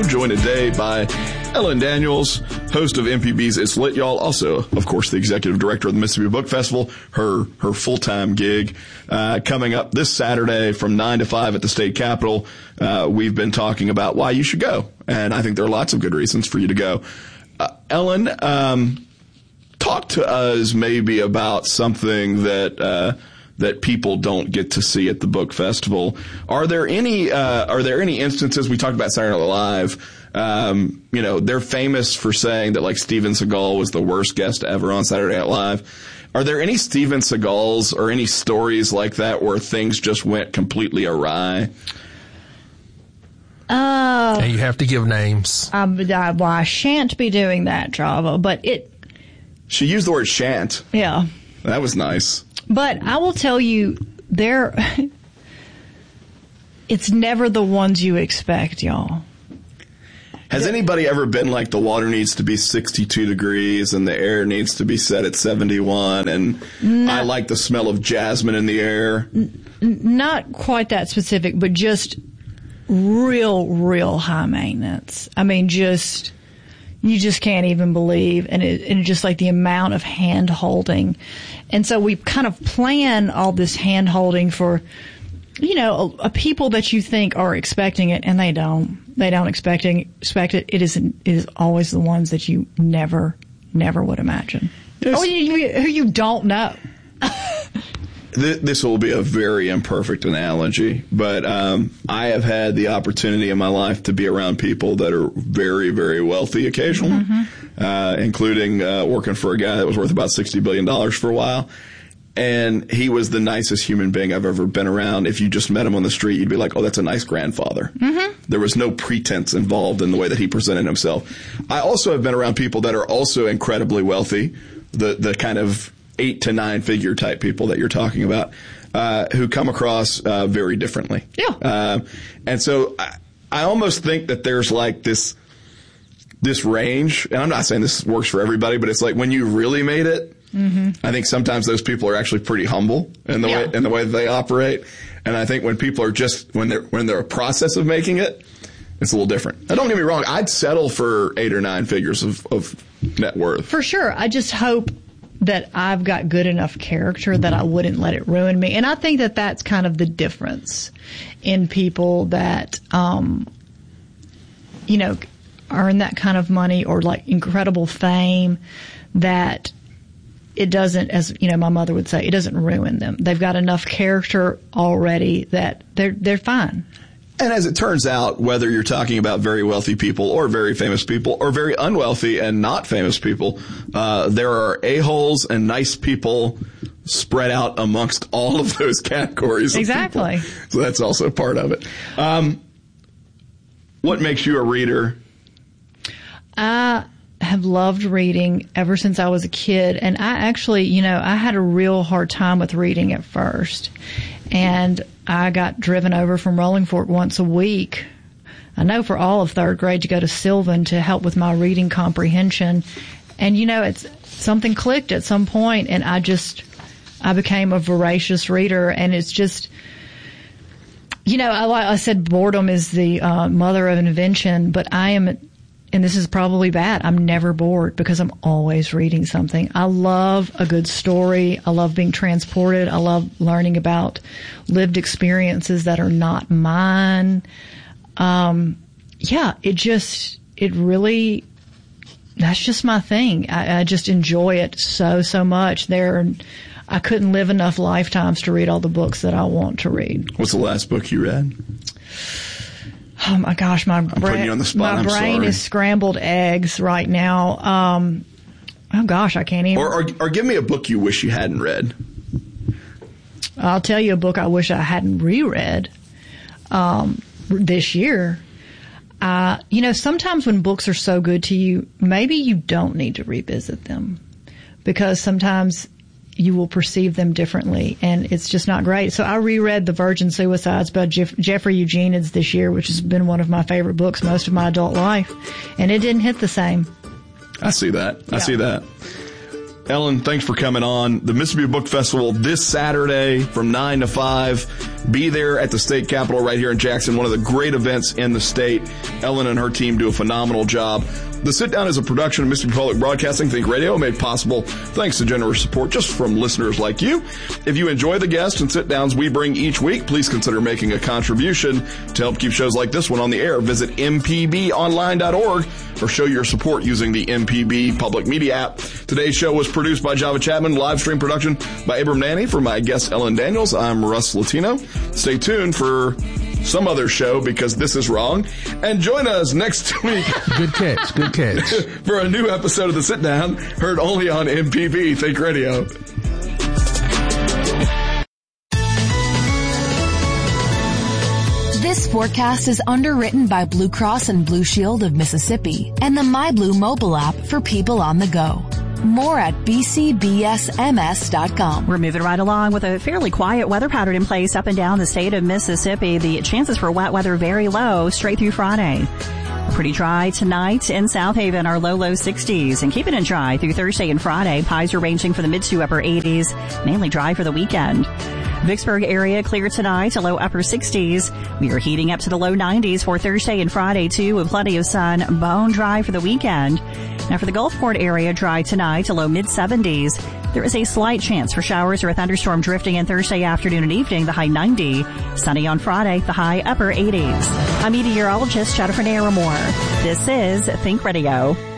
joined today by Ellen Daniels, host of MPB's It's Lit, Y'all. Also, of course, the executive director of the Mississippi Book Festival, her full-time gig. Coming up this Saturday from 9 to 5 at the state capitol, we've been talking about why you should go. And I think there are lots of good reasons for you to go. Ellen, talk to us maybe about something that people don't get to see at the book festival. Are there any instances? We talked about Saturday Night Live. They're famous for saying that, like, Steven Seagal was the worst guest ever on Saturday Night Live. Are there any Steven Seagals or any stories like that where things just went completely awry? And you have to give names. I shan't be doing that, Java, but She used the word shan't. Yeah. That was nice. But I will tell you, it's never the ones you expect, y'all. Has anybody ever been like, the water needs to be 62 degrees and the air needs to be set at 71 and I like the smell of jasmine in the air? Not quite that specific, but just real high maintenance. I mean, you just can't even believe, and just like the amount of hand holding. And so we kind of plan all this hand holding for, a people that you think are expecting it, and they don't. They don't expect it. It is always the ones that you never would imagine. Yes. Or who you don't know. This will be a very imperfect analogy, but I have had the opportunity in my life to be around people that are very, very wealthy occasionally, including working for a guy that was worth about $60 billion for a while. And he was the nicest human being I've ever been around. If you just met him on the street, you'd be like, oh, that's a nice grandfather. Mm-hmm. There was no pretense involved in the way that he presented himself. I also have been around people that are also incredibly wealthy, the kind of 8 to 9 figure type people that you're talking about, who come across very differently. Yeah. And so I almost think that there's like this range, and I'm not saying this works for everybody, but it's like when you really made it, I think sometimes those people are actually pretty humble in the way that they operate. And I think when people are just when they're a process of making it, it's a little different. Now, don't get me wrong, I'd settle for 8 or 9 figures of net worth. For sure. I just hope that I've got good enough character that I wouldn't let it ruin me. And I think that that's kind of the difference in people that, earn that kind of money or like incredible fame, that it doesn't, as my mother would say, it doesn't ruin them. They've got enough character already that they're fine. And as it turns out, whether you're talking about very wealthy people or very famous people or very unwealthy and not famous people, there are a-holes and nice people spread out amongst all of those categories. Exactly. Of people. So that's also part of it. What makes you a reader? I have loved reading ever since I was a kid. And I actually, I had a real hard time with reading at first. And I got driven over from Rolling Fork once a week. I know for all of 3rd grade to go to Sylvan to help with my reading comprehension. And, it's something clicked at some point, and I became a voracious reader. And it's just, I said boredom is the mother of invention, but I am, and this is probably bad, I'm never bored because I'm always reading something. I love a good story. I love being transported. I love learning about lived experiences that are not mine. That's just my thing. I just enjoy it so much. I couldn't live enough lifetimes to read all the books that I want to read. What's the last book you read? Oh my gosh, my putting you on the spot. My brain is scrambled eggs right now. Oh gosh, I can't even. Or give me a book you wish you hadn't read. I'll tell you a book I wish I hadn't reread this year. Sometimes when books are so good to you, maybe you don't need to revisit them because sometimes you will perceive them differently, and it's just not great. So I reread The Virgin Suicides by Jeffrey Eugenides this year, which has been one of my favorite books most of my adult life, and it didn't hit the same. I see that. I see that. Ellen, thanks for coming on. The Mississippi Book Festival this Saturday from 9 to 5. Be there at the state capitol right here in Jackson, one of the great events in the state. Ellen and her team do a phenomenal job. The Sit Down is a production of Mississippi Public Broadcasting Think Radio, made possible thanks to generous support just from listeners like you. If you enjoy the guests and sit downs we bring each week, please consider making a contribution to help keep shows like this one on the air. Visit mpbonline.org or show your support using the MPB Public Media app. Today's show was produced by Java Chapman, live stream production by Abram Nanny. For my guest Ellen Daniels, I'm Russ Latino. Stay tuned for some other show because this is wrong. And join us next week. Good catch. Good catch. For a new episode of The Sit Down, heard only on MPB Think Radio. This forecast is underwritten by Blue Cross and Blue Shield of Mississippi and the MyBlue mobile app for people on the go. More at bcbsms.com. We're moving right along with a fairly quiet weather pattern in place up and down the state of Mississippi. The chances for wet weather very low straight through Friday. Pretty dry tonight in South Haven, our low 60s, and keeping it dry through Thursday and Friday. Highs are ranging from the mid to upper 80s, mainly dry for the weekend. Vicksburg area clear tonight to low upper 60s. We are heating up to the low 90s for Thursday and Friday too, with plenty of sun. Bone dry for the weekend. Now for the Gulfport area, dry tonight to low mid 70s. There is a slight chance for showers or a thunderstorm drifting in Thursday afternoon and evening, the high 90. Sunny on Friday, the high upper 80s. I'm meteorologist Jennifer Naramore. This is Think Radio.